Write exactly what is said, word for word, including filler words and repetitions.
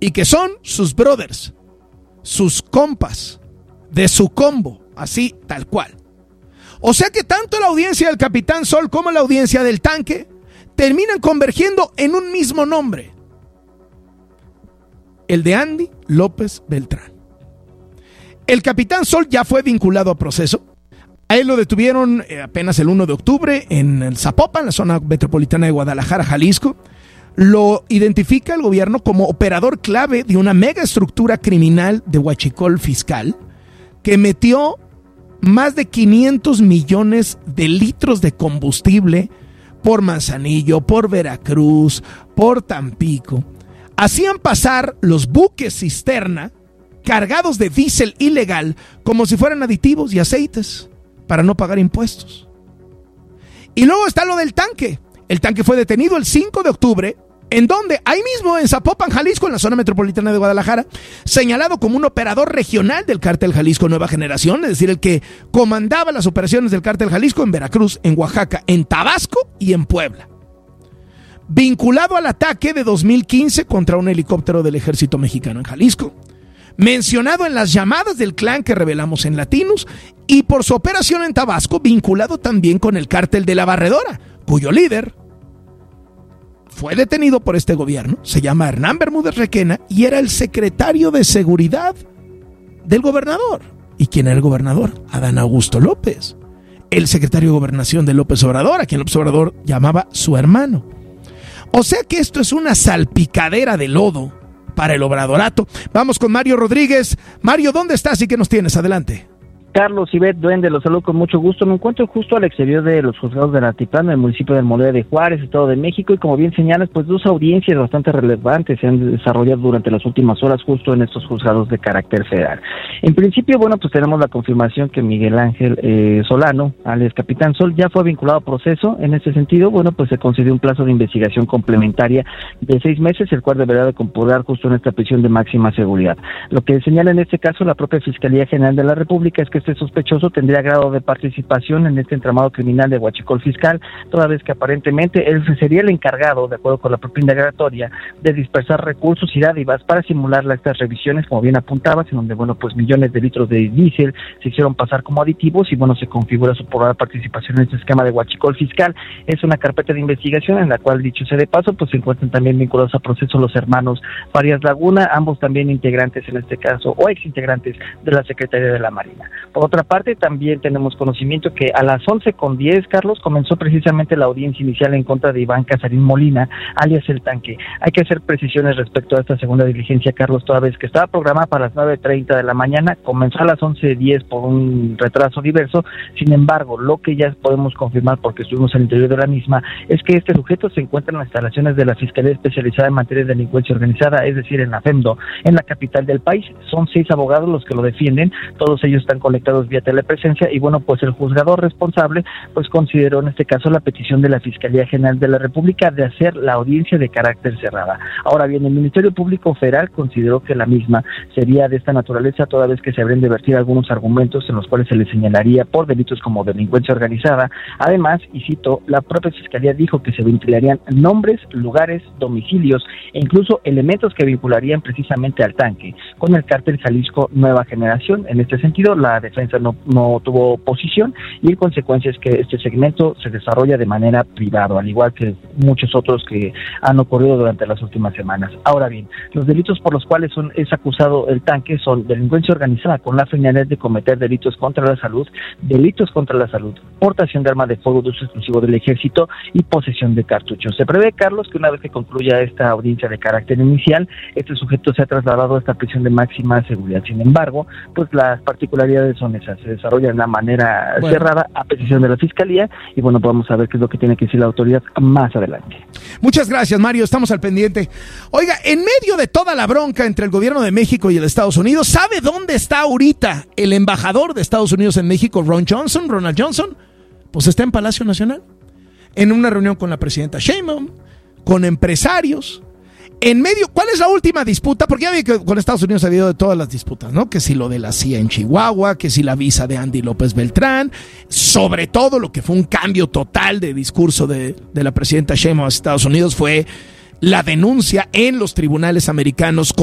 y que son sus brothers, sus compas, de su combo, así tal cual. O sea que tanto la audiencia del Capitán Sol como la audiencia del tanque terminan convergiendo en un mismo nombre, el de Andy López Beltrán. El Capitán Sol ya fue vinculado a proceso. A él lo detuvieron apenas el primero de octubre en el Zapopan, la zona metropolitana de Guadalajara, Jalisco. Lo identifica el gobierno como operador clave de una mega estructura criminal de huachicol fiscal que metió más de quinientos millones de litros de combustible por Manzanillo, por Veracruz, por Tampico. Hacían pasar los buques cisterna cargados de diésel ilegal como si fueran aditivos y aceites para no pagar impuestos. Y luego está lo del tanque. El tanque fue detenido el cinco de octubre, en donde, ahí mismo en Zapopan, Jalisco, en la zona metropolitana de Guadalajara, señalado como un operador regional del Cártel Jalisco Nueva Generación, es decir, el que comandaba las operaciones del Cártel Jalisco en Veracruz, en Oaxaca, en Tabasco y en Puebla. Vinculado al ataque de dos mil quince contra un helicóptero del ejército mexicano en Jalisco. Mencionado en las llamadas del clan que revelamos en Latinos, y por su operación en Tabasco, vinculado también con el Cártel de la Barredora, cuyo líder fue detenido por este gobierno, se llama Hernán Bermúdez Requena, y era el secretario de seguridad del gobernador. ¿Y quién era el gobernador? Adán Augusto López, el secretario de gobernación de López Obrador, a quien López Obrador llamaba su hermano. O sea que esto es una salpicadera de lodo para el obradorato. Vamos con Mario Rodríguez. Mario, ¿dónde estás y qué nos tienes? Adelante. Carlos Ivette Duende, los saludo con mucho gusto. Me encuentro justo al exterior de los juzgados de Altiplano, en el municipio del Molino de Juárez, Estado de México, y como bien señalas, pues dos audiencias bastante relevantes se han desarrollado durante las últimas horas justo en estos juzgados de carácter federal. En principio, bueno, pues tenemos la confirmación que Miguel Ángel eh, Solano, alias Capitán Sol, ya fue vinculado a proceso. En este sentido, bueno, pues se concedió un plazo de investigación complementaria de seis meses, el cual deberá de computar justo en esta prisión de máxima seguridad. Lo que señala en este caso la propia Fiscalía General de la República es que este sospechoso tendría grado de participación en este entramado criminal de huachicol fiscal, toda vez que aparentemente él sería el encargado, de acuerdo con la propia indagatoria, de dispersar recursos y dádivas para simular estas revisiones, como bien apuntabas, en donde, bueno, pues millones de litros de diésel se hicieron pasar como aditivos y, bueno, se configura su probable participación en este esquema de huachicol fiscal. Es una carpeta de investigación en la cual, dicho sea de paso, pues se encuentran también vinculados a proceso los hermanos Farias Laguna, ambos también integrantes en este caso, o ex integrantes de la Secretaría de la Marina. Por otra parte, también tenemos conocimiento que a las once con diez, Carlos, comenzó precisamente la audiencia inicial en contra de Iván Casarín Molina, alias El Tanque. Hay que hacer precisiones respecto a esta segunda diligencia, Carlos, toda vez que estaba programada para las nueve treinta de la mañana, comenzó a las once diez por un retraso diverso. Sin embargo, lo que ya podemos confirmar, porque estuvimos al interior de la misma, es que este sujeto se encuentra en las instalaciones de la Fiscalía Especializada en Materia de Delincuencia Organizada, es decir, en la FEMDO, en la capital del país. Son seis abogados los que lo defienden, todos ellos están conectados vía telepresencia, y bueno, pues el juzgador responsable pues consideró en este caso la petición de la Fiscalía General de la República de hacer la audiencia de carácter cerrada. Ahora bien, el Ministerio Público Federal consideró que la misma sería de esta naturaleza, toda vez que se habrían de vertir algunos argumentos en los cuales se le señalaría por delitos como delincuencia organizada. Además, y cito, la propia Fiscalía dijo que se ventilarían nombres, lugares, domicilios e incluso elementos que vincularían precisamente al tanque con el Cártel Jalisco Nueva Generación. En este sentido, la defensa no, no tuvo oposición, y en consecuencia es que este segmento se desarrolla de manera privada, al igual que muchos otros que han ocurrido durante las últimas semanas. Ahora bien, los delitos por los cuales son, es acusado el tanque son delincuencia organizada con la finalidad de cometer delitos contra la salud, delitos contra la salud, portación de arma de fuego de uso exclusivo del ejército y posesión de cartuchos. Se prevé, Carlos, que una vez que concluya esta audiencia de carácter inicial, este sujeto se ha trasladado a esta prisión de máxima seguridad. Sin embargo, pues las particularidades son esas, se desarrolla de una manera bueno. cerrada a petición de la Fiscalía, y bueno, vamos a ver qué es lo que tiene que decir la autoridad más adelante. Muchas gracias, Mario, estamos al pendiente. Oiga, en medio de toda la bronca entre el gobierno de México y el Estados Unidos, ¿sabe dónde está ahorita el embajador de Estados Unidos en México, Ron Johnson, Ronald Johnson? Pues está en Palacio Nacional, en una reunión con la presidenta Sheinbaum, con empresarios. En medio, ¿cuál es la última disputa? Porque ya vi que con Estados Unidos ha habido de todas las disputas, ¿no? Que si lo de la C I A en Chihuahua, que si la visa de Andy López Beltrán, sobre todo lo que fue un cambio total de discurso de, de la presidenta Sheinbaum a Estados Unidos fue la denuncia en los tribunales americanos